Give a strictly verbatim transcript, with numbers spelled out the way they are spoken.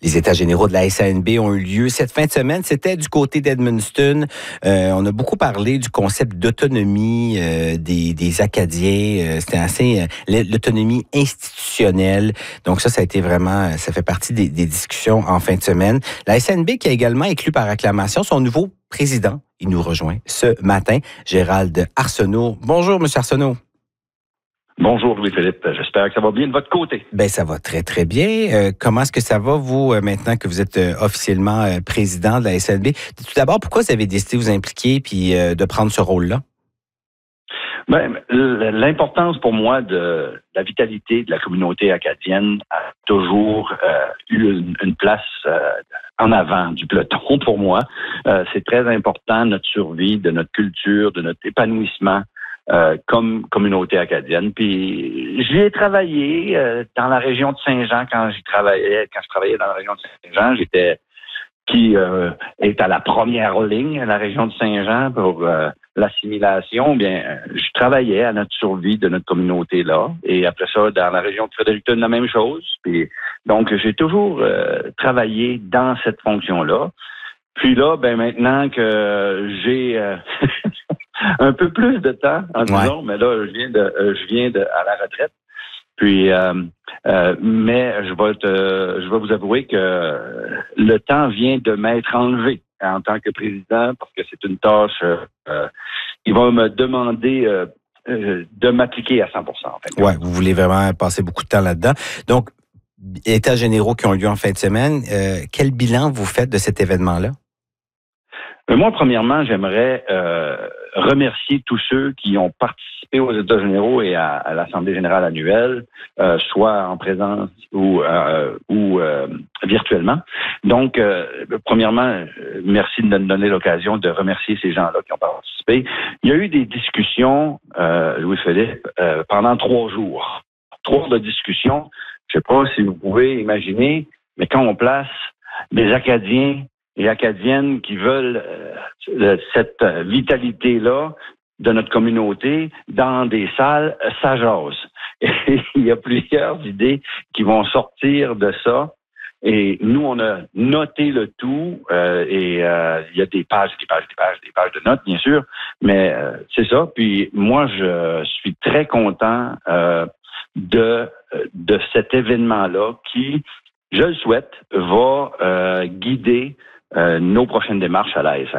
Les États généraux de la S A N B ont eu lieu cette fin de semaine. C'était du côté d'Edmundston. Euh, on a beaucoup parlé du concept d'autonomie euh, des, des Acadiens. Euh, c'était assez euh, l'autonomie institutionnelle. Donc ça, ça a été vraiment, ça fait partie des, des discussions en fin de semaine. La S A N B qui a également élu par acclamation son nouveau président. Il nous rejoint ce matin, Gérald Arsenault. Bonjour, Monsieur Arsenault. Bonjour Louis-Philippe, j'espère que ça va bien de votre côté. Ben ça va très très bien. Euh, comment est-ce que ça va vous euh, maintenant que vous êtes euh, officiellement euh, président de la S A N B? Tout d'abord, pourquoi vous avez décidé de vous impliquer puis euh, de prendre ce rôle-là? Ben, l'importance pour moi de la vitalité de la communauté acadienne a toujours euh, eu une, une place euh, en avant du peloton pour moi. Euh, c'est très important, notre survie, de notre culture, de notre épanouissement. Euh, comme communauté acadienne. Puis j'y ai travaillé euh, dans la région de Saint-Jean quand j'y travaillais, quand je travaillais dans la région de Saint-Jean, j'étais qui euh, est à la première ligne, la région de Saint-Jean pour euh, l'assimilation. Bien, je travaillais à notre survie de notre communauté là. Et après ça, dans la région de Fredericton, la même chose. Puis donc j'ai toujours euh, travaillé dans cette fonction-là. Puis là, ben maintenant que j'ai euh, un peu plus de temps, en disant, ouais. mais là, je viens de, euh, je viens de à la retraite. Puis, euh, euh, mais je vais te, je vais vous avouer que le temps vient de m'être enlevé en tant que président parce que c'est une tâche. Euh, il va me demander euh, euh, de m'appliquer à cent pour cent. En fait. Ouais, vous voulez vraiment passer beaucoup de temps là-dedans. Donc, États généraux qui ont lieu en fin de semaine. Euh, quel bilan vous faites de cet événement-là? Moi, premièrement, j'aimerais euh, remercier tous ceux qui ont participé aux États généraux et à, à l'Assemblée générale annuelle, euh, soit en présence ou, euh, ou euh, virtuellement. Donc, euh, premièrement, merci de nous donner l'occasion de remercier ces gens-là qui ont participé. Il y a eu des discussions, euh, Louis-Philippe, euh, pendant trois jours. Trois jours de discussions. Je ne sais pas si vous pouvez imaginer, mais quand on place des Acadiens et Acadiennes qui veulent euh, cette vitalité-là de notre communauté dans des salles, ça jase. Et il y a plusieurs idées qui vont sortir de ça. Et nous, on a noté le tout. Euh, et euh, il y a des pages, des pages, des pages, des pages de notes, bien sûr. Mais euh, c'est ça. Puis moi, je suis très content euh, de, de cet événement-là qui, je le souhaite, va euh, guider Euh, nos prochaines démarches à la S A N B.